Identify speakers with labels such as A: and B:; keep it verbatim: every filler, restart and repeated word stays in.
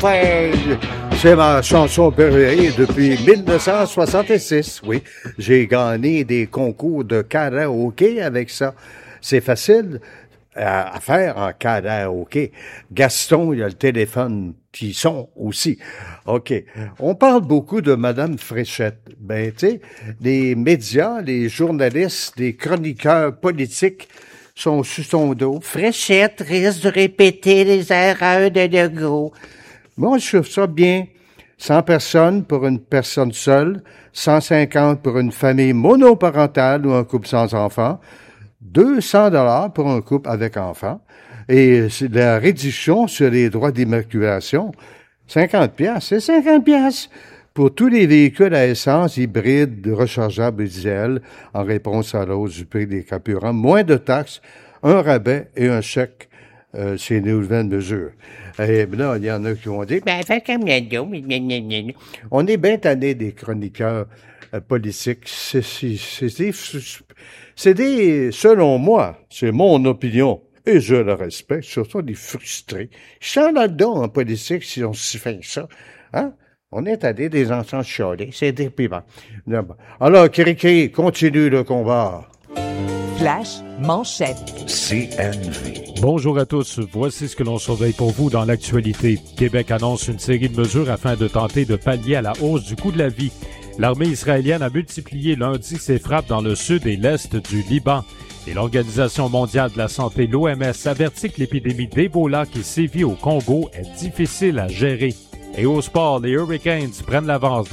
A: Champagne. C'est ma chanson préférée depuis dix-neuf cent soixante-six. Oui, j'ai gagné des concours de karaoké avec ça. C'est facile à faire en karaoké. Gaston, il y a le téléphone qui sonne aussi. OK. On parle beaucoup de Madame Fréchette. Ben, tu sais, les médias, les journalistes, les chroniqueurs politiques sont sur son dos. Fréchette risque de répéter les erreurs de Legault. Moi, je trouve ça bien. cent personnes pour une personne seule, cent cinquante pour une famille monoparentale ou un couple sans enfants, deux cents dollars pour un couple avec enfants, et la réduction sur les droits d'immatriculation, cinquante piastres, c'est cinquante piastres pour tous les véhicules à essence, hybrides, rechargeables et diesel, en réponse à la hausse du prix des carburants, moins de taxes, un rabais et un chèque. Euh, c'est une nouvelle mesure. Et là, il y en a qui vont dire, ben, fait comme on est bien tanné des chroniqueurs euh, politiques. C'est, c'est, c'est, des, c'est des, selon moi, c'est mon opinion, et je le respecte, surtout des frustrés. Ils sont là-dedans en politique si on s'y fait ça. Hein? On est tanné des enfants chialés. C'est déprimant. Alors, Cricri, continue le combat.
B: Flash manchette.
C: C N V.
D: Bonjour à tous. Voici ce que l'on surveille pour vous dans l'actualité. Québec annonce une série de mesures afin de tenter de pallier à la hausse du coût de la vie. L'armée israélienne a multiplié lundi ses frappes dans le sud et l'est du Liban. Et l'Organisation mondiale de la santé, l'O M S, avertit que l'épidémie d'Ebola qui sévit au Congo est difficile à gérer. Et au sport, les Hurricanes prennent l'avance